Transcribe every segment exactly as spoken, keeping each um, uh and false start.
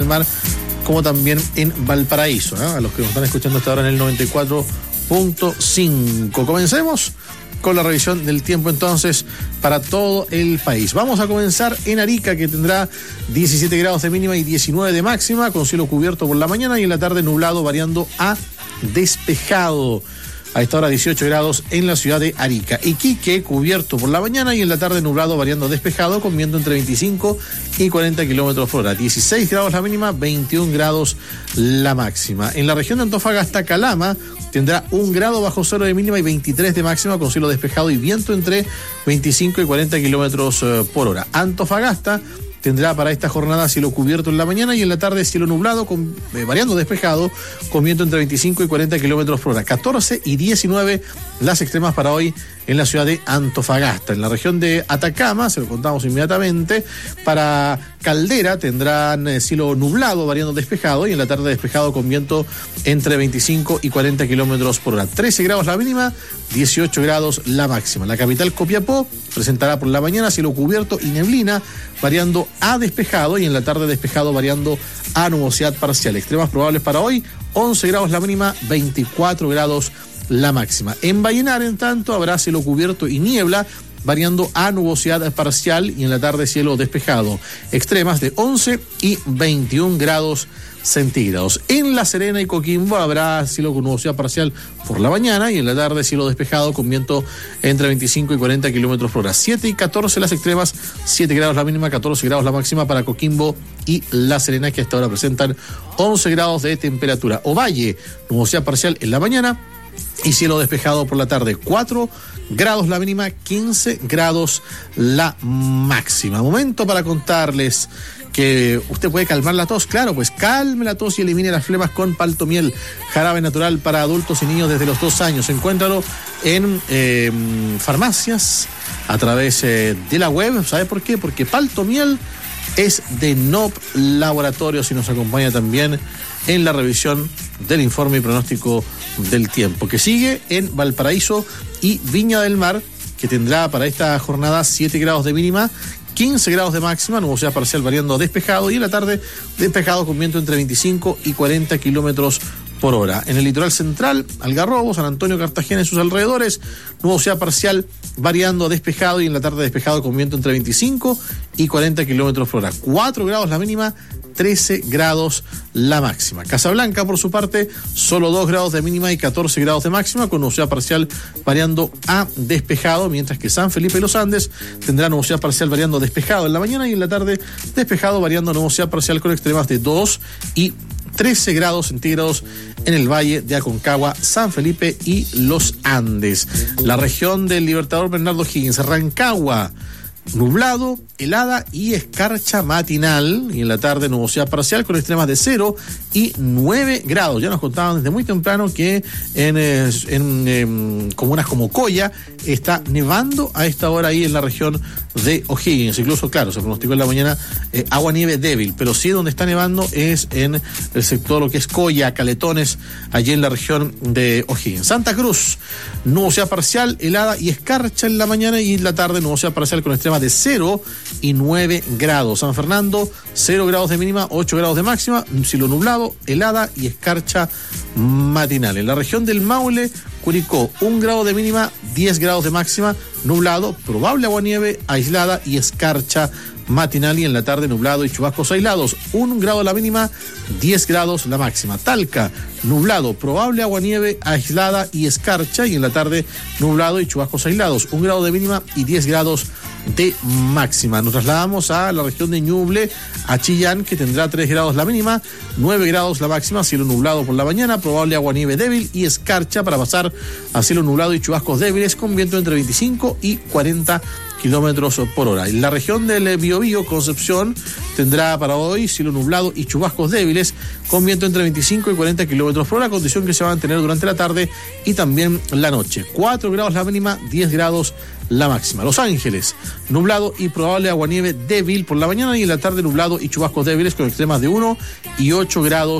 Mar, como también en Valparaíso, ¿no? A los que nos están escuchando hasta ahora en el noventa y cuatro punto cinco. Comencemos con la revisión del tiempo entonces para todo el país. Vamos a comenzar en Arica, que tendrá diecisiete grados de mínima y diecinueve de máxima, con cielo cubierto por la mañana y en la tarde nublado variando a despejado. A esta hora dieciocho grados en la ciudad de Arica. Iquique cubierto por la mañana y en la tarde nublado variando despejado, con viento entre veinticinco y cuarenta kilómetros por hora. dieciséis grados la mínima, veintiún grados la máxima. En la región de Antofagasta, Calama tendrá un grado bajo cero de mínima y veintitrés de máxima, con cielo despejado y viento entre veinticinco y cuarenta kilómetros por hora. Antofagasta tendrá para esta jornada cielo cubierto en la mañana y en la tarde cielo nublado, con, eh, variando despejado, con viento entre veinticinco y cuarenta kilómetros por hora. catorce y diecinueve las extremas para hoy en la ciudad de Antofagasta. En la región de Atacama, se lo contamos inmediatamente, para Caldera tendrán eh, cielo nublado, variando despejado, y en la tarde despejado con viento entre veinticinco y cuarenta kilómetros por hora. trece grados la mínima, dieciocho grados la máxima. La capital Copiapó presentará por la mañana cielo cubierto y neblina, variando a despejado, y en la tarde despejado variando a nubosidad parcial. Extremas probables para hoy, once grados la mínima, veinticuatro grados la máxima. En Vallenar, en tanto, habrá cielo cubierto y niebla, variando a nubosidad parcial, y en la tarde cielo despejado. Extremas de once y veintiún grados centígrados. En La Serena y Coquimbo habrá cielo con nubosidad parcial por la mañana y en la tarde cielo despejado con viento entre veinticinco y cuarenta kilómetros por hora. siete y catorce las extremas, siete grados la mínima, catorce grados la máxima para Coquimbo y La Serena, que hasta ahora presentan once grados de temperatura. Ovalle, nubosidad parcial en la mañana y cielo despejado por la tarde. cuatro grados la mínima, quince grados la máxima. Momento para contarles que usted puede calmar la tos. Claro, pues calme la tos y elimine las flemas con Paltomiel, jarabe natural para adultos y niños desde los dos años. Encuéntralo en eh, farmacias, a través eh, de la web. ¿Sabe por qué? Porque Paltomiel es de N O P Laboratorios y nos acompaña también en la revisión del informe y pronóstico del tiempo, que sigue en Valparaíso y Viña del Mar, que tendrá para esta jornada siete grados de mínima, quince grados de máxima, nubosidad parcial variando a despejado, y en la tarde despejado con viento entre veinticinco y cuarenta kilómetros por hora. En el litoral central, Algarrobo, San Antonio, Cartagena y sus alrededores, nubosidad parcial variando a despejado, y en la tarde despejado con viento entre veinticinco y cuarenta kilómetros por hora. cuatro grados la mínima, trece grados la máxima. Casablanca, por su parte, solo dos grados de mínima y catorce grados de máxima, con nubosidad parcial variando a despejado, mientras que San Felipe y Los Andes tendrán nubosidad parcial variando a despejado en la mañana y en la tarde despejado variando a nubosidad parcial con extremas de dos y trece grados centígrados en el valle de Aconcagua, San Felipe y Los Andes. La región del Libertador Bernardo Higgins, Rancagua, nublado, helada y escarcha matinal, y en la tarde nubosidad parcial con extremas de cero y nueve grados. Ya nos contaban desde muy temprano que en, en, en comunas como Coya está nevando a esta hora ahí en la región de O'Higgins. Incluso, claro, se pronosticó en la mañana eh, agua nieve débil, pero sí donde está nevando es en el sector lo que es Coya, Caletones, allí en la región de O'Higgins. Santa Cruz, nubosidad parcial, helada y escarcha en la mañana, y en la tarde nubosidad parcial con extremas de cero y nueve grados. San Fernando, cero grados de mínima, ocho grados de máxima, cielo nublado, helada y escarcha matinal. En la región del Maule, Curicó, un grado de mínima, diez grados de máxima, nublado, probable aguanieve aislada y escarcha matinal, y en la tarde nublado y chubascos aislados. Un grado la mínima, diez grados la máxima. Talca, nublado, probable aguanieve aislada y escarcha, y en la tarde nublado y chubascos aislados. Un grado de mínima y diez grados de máxima. Nos trasladamos a la región de Ñuble, a Chillán, que tendrá tres grados la mínima, nueve grados la máxima, cielo nublado por la mañana, probable aguanieve débil y escarcha, para pasar a cielo nublado y chubascos débiles con viento entre veinticinco y cuarenta kilómetros por hora. En la región del Biobío, Concepción, tendrá para hoy cielo nublado y chubascos débiles con viento entre veinticinco y cuarenta kilómetros por hora, condición que se va a mantener durante la tarde y también la noche. cuatro grados la mínima, diez grados la máxima. Los Ángeles, nublado y probable aguanieve débil por la mañana, y en la tarde nublado y chubascos débiles con extremas de uno y ocho grados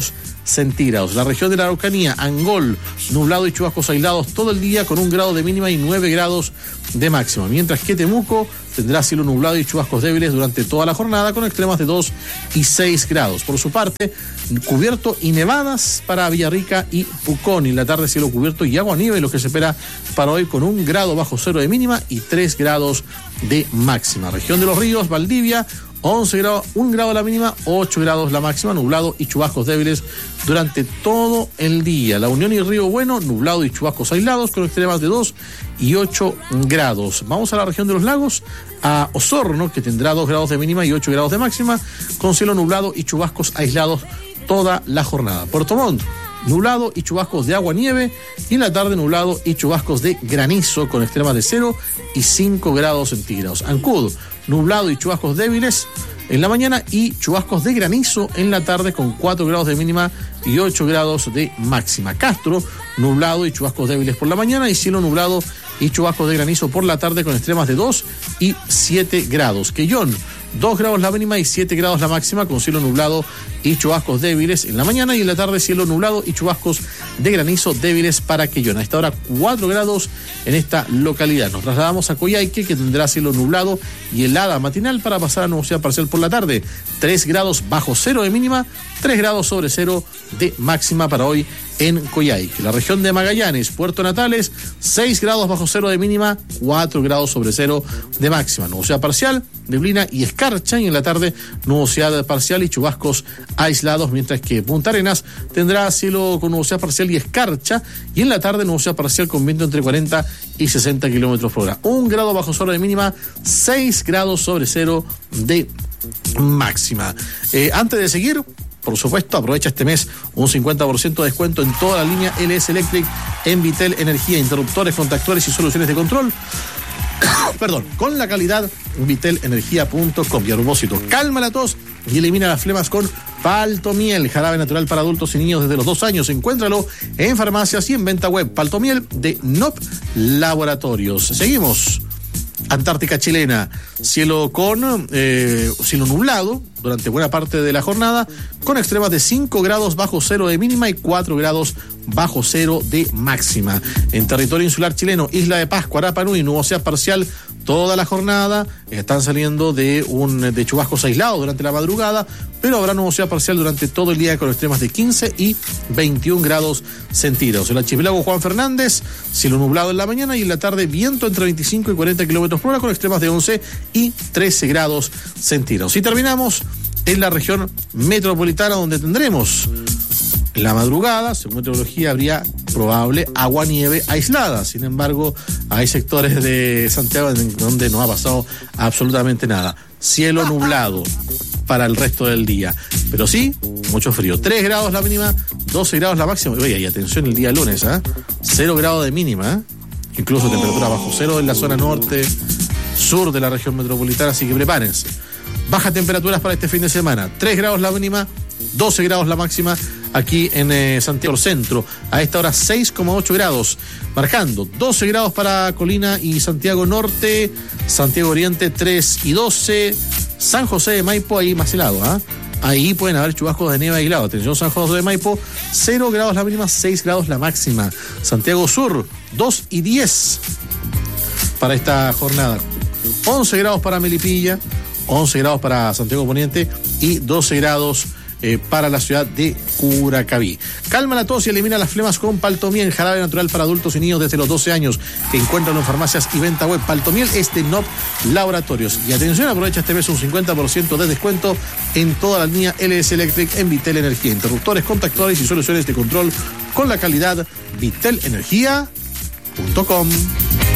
centígrados. La región de la Araucanía, Angol, nublado y chubascos aislados todo el día con un grado de mínima y nueve grados de máxima. Mientras que Temuco tendrá cielo nublado y chubascos débiles durante toda la jornada con extremas de dos y seis grados. Por su parte, cubierto y nevadas para Villarrica y Pucón. Y en la tarde cielo cubierto y agua nieve, lo que se espera para hoy con un grado bajo cero de mínima y tres grados de máxima. Región de los Ríos, Valdivia, once grados, un grado la mínima, ocho grados la máxima, nublado y chubascos débiles durante todo el día. La Unión y Río Bueno, nublado y chubascos aislados con extremas de dos y ocho grados. Vamos a la región de los lagos, a Osorno, que tendrá dos grados de mínima y ocho grados de máxima, con cielo nublado y chubascos aislados toda la jornada. Puerto Montt, nublado y chubascos de agua nieve, y en la tarde nublado y chubascos de granizo con extremas de cero y cinco grados centígrados. Ancud, nublado y chubascos débiles en la mañana y chubascos de granizo en la tarde con cuatro grados de mínima y ocho grados de máxima. Castro, nublado y chubascos débiles por la mañana y cielo nublado y chubascos de granizo por la tarde con extremas de dos y siete grados. Quellón, dos grados la mínima y siete grados la máxima con cielo nublado y chubascos débiles en la mañana, y en la tarde cielo nublado y chubascos de granizo débiles para Quellón. A esta hora cuatro grados en esta localidad. Nos trasladamos a Coyhaique, que tendrá cielo nublado y helada matinal para pasar a nubosidad parcial por la tarde. tres grados bajo cero de mínima, tres grados sobre cero de máxima para hoy en Coyhaique. La región de Magallanes, Puerto Natales, seis grados bajo cero de mínima, cuatro grados sobre cero de máxima. Nubosidad parcial, neblina y escarcha, y en la tarde nubosidad parcial y chubascos aislados, mientras que Punta Arenas tendrá cielo con nubosidad parcial y escarcha, y en la tarde nubosidad parcial con viento entre cuarenta y sesenta kilómetros por hora. Un grado bajo cero de mínima, seis grados sobre cero de máxima. Eh, antes de seguir, por supuesto, aprovecha este mes un cincuenta por ciento de descuento en toda la línea L S Electric en Vitel Energía, interruptores, contactores y soluciones de control. Perdón, con la calidad vitel energía punto com. Y a propósito, calma la tos y elimina las flemas con Paltomiel, jarabe natural para adultos y niños desde los dos años. Encuéntralo en farmacias y en venta web. Paltomiel de N O P Laboratorios. Seguimos. Antártica chilena, cielo con eh, cielo nublado durante buena parte de la jornada, con extremas de cinco grados bajo cero de mínima y cuatro grados bajo cero de máxima. En territorio insular chileno, Isla de Pascua, Rapa Nui, nubosidad parcial toda la jornada. Están saliendo de un de chubascos aislados durante la madrugada, pero habrá nubosidad parcial durante todo el día con extremas de quince y veintiún grados centígrados. El archipiélago Juan Fernández, cielo nublado en la mañana y en la tarde viento entre veinticinco y cuarenta kilómetros por hora con extremas de once y trece grados centígrados. Y terminamos en la región metropolitana, donde tendremos en la madrugada, según meteorología, habría probable agua-nieve aislada. Sin embargo, hay sectores de Santiago donde no ha pasado absolutamente nada. Cielo nublado para el resto del día. Pero sí, mucho frío. tres grados la mínima, doce grados la máxima. Oye, y atención el día lunes, ¿eh? cero grados de mínima, ¿eh? Incluso oh. temperatura bajo cero en la zona norte, sur de la región metropolitana, así que prepárense. Bajas temperaturas para este fin de semana. tres grados la mínima, doce grados la máxima aquí en eh, Santiago Centro. A esta hora seis coma ocho grados, marcando doce grados para Colina y Santiago Norte, Santiago Oriente tres y doce, San José de Maipo ahí más helado, ¿ah? ¿eh? Ahí pueden haber chubascos de nieve aislado. Atención, San José de Maipo, cero grados la mínima, seis grados la máxima. Santiago Sur, dos y diez para esta jornada. once grados para Melipilla, once grados para Santiago Poniente y doce grados eh, para la ciudad de Curacaví. Calma la tos y elimina las flemas con Paltomiel, jarabe natural para adultos y niños desde los doce años, que encuentran en farmacias y venta web. Paltomiel es de N O P Laboratorios. Y atención, aprovecha este mes un cincuenta por ciento de descuento en toda la línea L S Electric en Vitel Energía, interruptores, contactores y soluciones de control con la calidad vitel energía punto com.